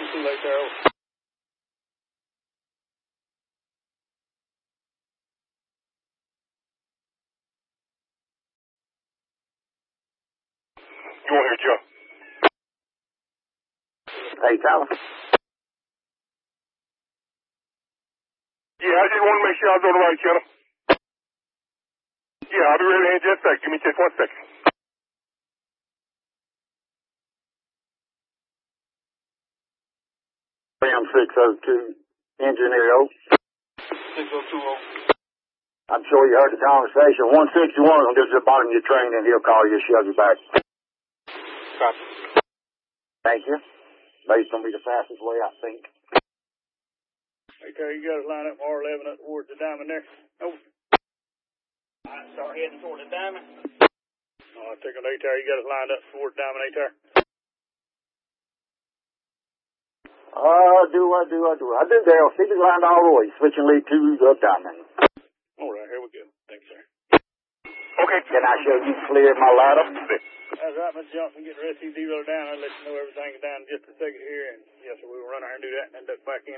too late there. You want to hear Joe? Hey, Tyler. Yeah, I just want to make sure I was on the right channel. Yeah, I'll be ready in just a sec. Give me just 1 second. Ram 602, Engineer 6020. I'm sure you heard the conversation. 161 will get to the bottom of your train and he'll call you, shove you back. Copy. Thank you. Based on be the fastest way, I think. Okay, you got it lined up R11 up towards the diamond there. Oh. Alright, start heading toward the diamond. Alright, take an 8 there. You got it lined up towards the diamond 8 there. I do, Dale. Keep it lined all the way. Switching lead to the diamond. Alright, here we go. Thanks, sir. Okay. Can I show you clear my ladder? That's right, Mr. Johnson. Get the rest of you D-roller down. I'll let you know everything down in just a second here. And yes, sir, we will run out and do that and then duck back in.